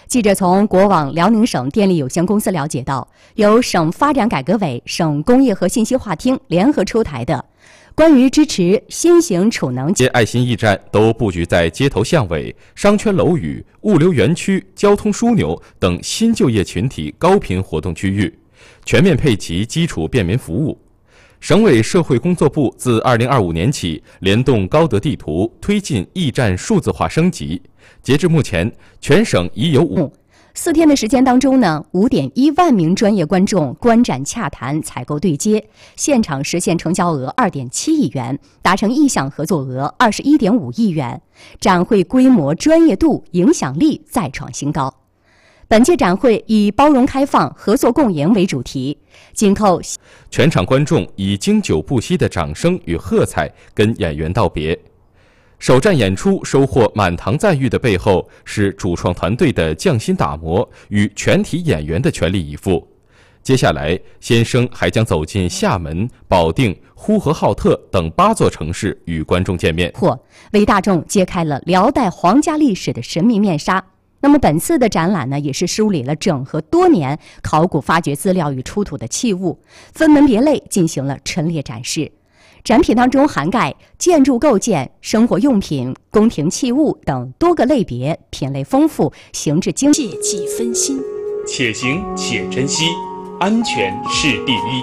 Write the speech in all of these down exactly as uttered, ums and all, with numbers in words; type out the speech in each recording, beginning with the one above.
记者从国网辽宁省电力有限公司了解到，由省发展改革委、省工业和信息化厅联合出台的关于支持新型储能这些爱心驿站都布局在街头巷尾、商圈楼宇、物流园区、交通枢纽等新就业群体高频活动区域，全面配齐基础便民服务。省委社会工作部自二零二五年起，联动高德地图，推进驿站数字化升级。截至目前，全省已有五。 四天的时间当中呢，五点一万名专业观众观展洽谈、采购对接，现场实现成交额二点七亿元，达成意向合作额二十一点五亿元，展会规模、专业度、影响力再创新高。本届展会以包容开放、合作共赢为主题，紧扣全场观众以经久不息的掌声与喝彩跟演员道别。首站演出收获满堂赞誉的背后，是主创团队的匠心打磨与全体演员的全力以赴。接下来，先生还将走进厦门、保定、呼和浩特等八座城市与观众见面， 或为大众揭开了辽代皇家历史的神秘面纱。那么本次的展览呢，也是梳理了整合多年考古发掘资料与出土的器物，分门别类进行了陈列展示。展品当中涵盖建筑构件、生活用品、宫廷器物等多个类别，品类丰富，形制精细。切忌分心， 且行且珍惜，安全是第一。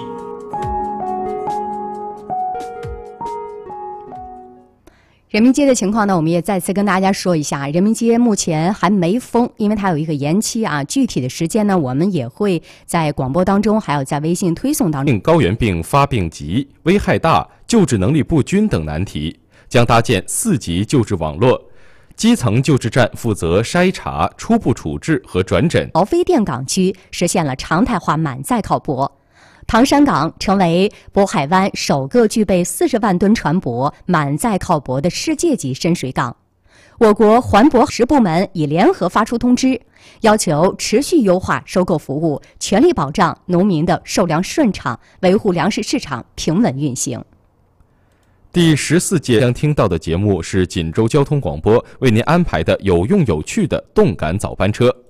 人民街的情况呢，我们也再次跟大家说一下，人民街目前还没封，因为它有一个延期啊。具体的时间呢，我们也会在广播当中，还有在微信推送当中。 高原病发病急、危害大、救治能力不均等难题，将搭建四级救治网络。基层救治站负责筛查、初步处置和转诊。 鳌飞电港区实现了常态化满载靠泊。唐山港成为渤海湾首个具备四十万吨船舶满载靠泊的世界级深水港。我国环渤十部门已联合发出通知，要求持续优化收购服务，全力保障农民的售粮顺畅，维护粮食市场平稳运行。 第十四届将听到的节目是锦州交通广播为您安排的有用有趣的动感早班车。